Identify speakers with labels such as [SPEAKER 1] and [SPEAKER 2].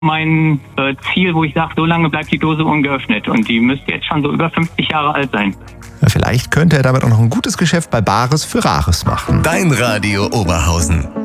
[SPEAKER 1] mein Ziel, wo ich sage, so lange bleibt die Dose ungeöffnet. Und die müsste jetzt schon so über 50 Jahre alt sein.
[SPEAKER 2] Ja, vielleicht könnte er damit auch noch ein gutes Geschäft bei Bares für Rares machen.
[SPEAKER 3] Dein Radio Oberhausen.